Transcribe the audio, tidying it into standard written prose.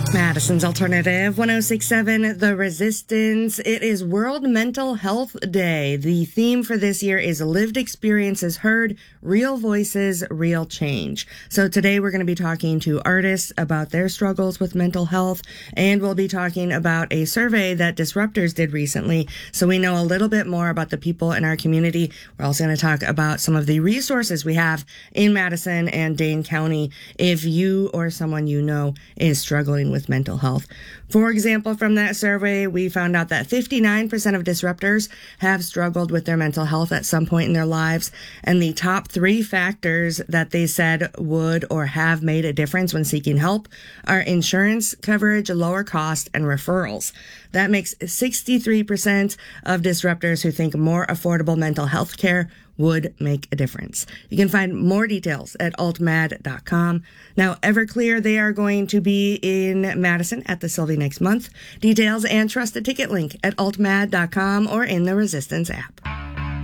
Madison's Alternative 1067 The Resistance. It is World Mental Health Day. The theme for this year is lived experiences heard, real voices, real change. So today we're going to be talking to artists about their struggles with mental health, and we'll be talking about a survey that Disruptors did recently, so we know a little bit more about the people in our community. We're also going to talk about some of the resources we have in Madison and Dane County if you or someone you know is struggling with mental health. For example, from that survey, we found out that 59% of disruptors have struggled with their mental health at some point in their lives. And the top 3 factors that they said would or have made a difference when seeking help are insurance coverage, lower cost, and referrals. That makes 63% of disruptors who think more affordable mental health care would make a difference. You can find more details at altmad.com. Now, Everclear, they are going to be in Madison at the Sylvie next month. Details and trusted ticket link at altmad.com or in the Resistance app.